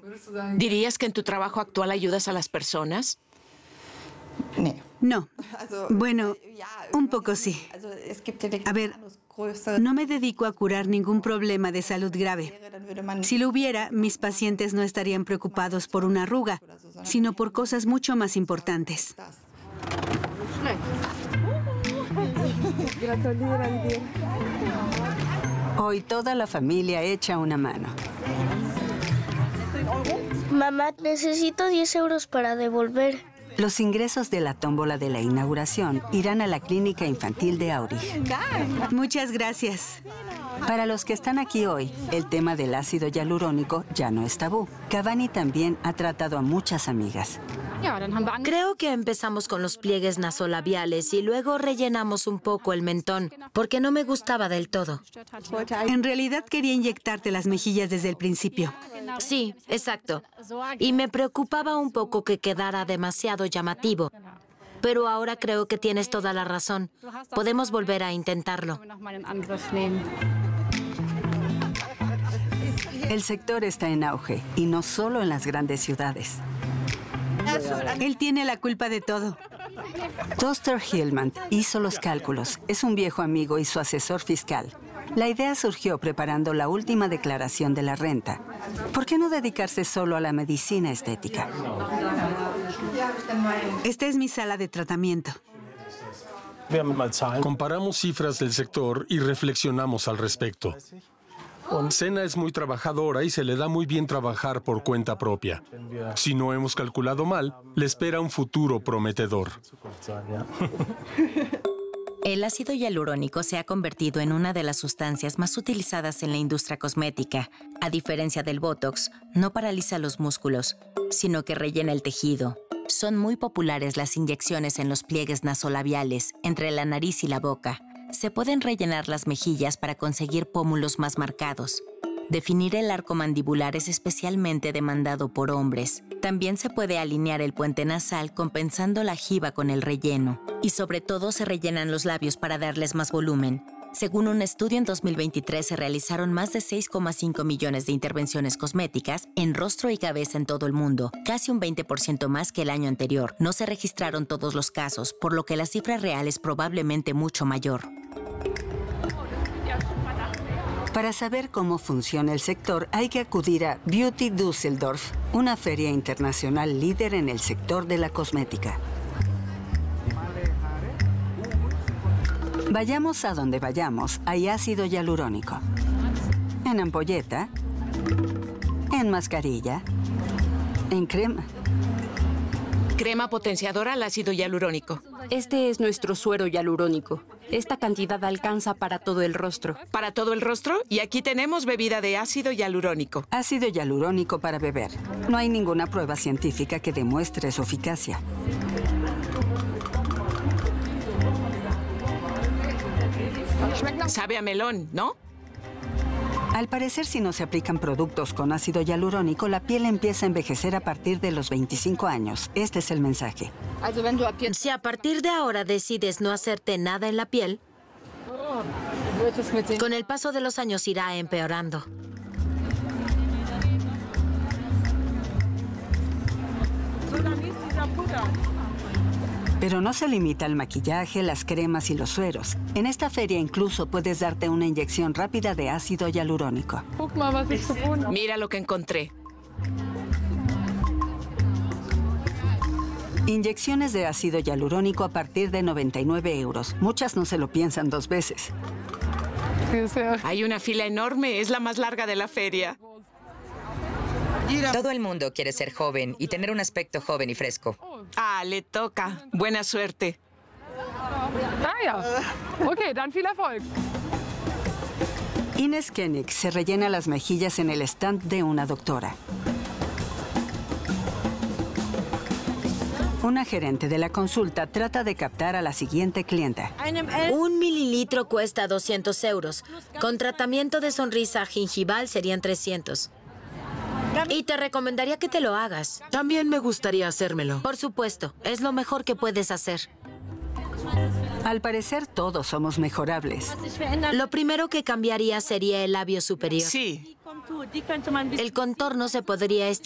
¿Dirías que en tu trabajo actual ayudas a las personas? No. Bueno, un poco sí. A ver, no me dedico a curar ningún problema de salud grave. Si lo hubiera, mis pacientes no estarían preocupados por una arruga, sino por cosas mucho más importantes. Hoy toda la familia echa una mano. Mamá, necesito 10 euros para devolver. Los ingresos de la tómbola de la inauguración irán a la clínica infantil de Aurich. Muchas gracias. Para los que están aquí hoy, el tema del ácido hialurónico ya no es tabú. Cavani también ha tratado a muchas amigas. Creo que empezamos con los pliegues nasolabiales y luego rellenamos un poco el mentón, porque no me gustaba del todo. En realidad quería inyectarte las mejillas desde el principio. Sí, exacto. Y me preocupaba un poco que quedara demasiado llamativo. Pero ahora creo que tienes toda la razón. Podemos volver a intentarlo. El sector está en auge, y no solo en las grandes ciudades. Él tiene la culpa de todo. Toaster Hillman hizo los cálculos. Es un viejo amigo y su asesor fiscal. La idea surgió preparando la última declaración de la renta. ¿Por qué no dedicarse solo a la medicina estética? Esta es mi sala de tratamiento. Comparamos cifras del sector y reflexionamos al respecto. Sena es muy trabajadora y se le da muy bien trabajar por cuenta propia. Si no hemos calculado mal, le espera un futuro prometedor. El ácido hialurónico se ha convertido en una de las sustancias más utilizadas en la industria cosmética. A diferencia del Botox, no paraliza los músculos, sino que rellena el tejido. Son muy populares las inyecciones en los pliegues nasolabiales, entre la nariz y la boca. Se pueden rellenar las mejillas para conseguir pómulos más marcados. Definir el arco mandibular es especialmente demandado por hombres. También se puede alinear el puente nasal compensando la jiba con el relleno. Y sobre todo se rellenan los labios para darles más volumen. Según un estudio en 2023 se realizaron más de 6,5 millones de intervenciones cosméticas en rostro y cabeza en todo el mundo, casi un 20% más que el año anterior. No se registraron todos los casos, por lo que la cifra real es probablemente mucho mayor. Para saber cómo funciona el sector, hay que acudir a Beauty Düsseldorf, una feria internacional líder en el sector de la cosmética. Vayamos a donde vayamos, hay ácido hialurónico. En ampolleta, en mascarilla, en crema. Crema potenciadora al ácido hialurónico. Este es nuestro suero hialurónico. Esta cantidad alcanza para todo el rostro. ¿Para todo el rostro? Y aquí tenemos bebida de ácido hialurónico. Ácido hialurónico para beber. No hay ninguna prueba científica que demuestre su eficacia. Sabe a melón, ¿no? Al parecer, si no se aplican productos con ácido hialurónico, la piel empieza a envejecer a partir de los 25 años. Este es el mensaje. Si a partir de ahora decides no hacerte nada en la piel, con el paso de los años irá empeorando. Pero no se limita al maquillaje, las cremas y los sueros. En esta feria incluso puedes darte una inyección rápida de ácido hialurónico. Mira lo que encontré. Inyecciones de ácido hialurónico a partir de 99 euros. Muchas no se lo piensan dos veces. Hay una fila enorme, es la más larga de la feria. Todo el mundo quiere ser joven y tener un aspecto joven y fresco. Ah, le toca. Buena suerte. Ines Koenig se rellena las mejillas en el stand de una doctora. Una gerente de la consulta trata de captar a la siguiente clienta. 1 mililitro cuesta 200 euros. Con tratamiento de sonrisa gingival serían 300. Y te recomendaría que te lo hagas. También me gustaría hacérmelo. Por supuesto, es lo mejor que puedes hacer. Al parecer, todos somos mejorables. Lo primero que cambiaría sería el labio superior. Sí. El contorno se podría estirar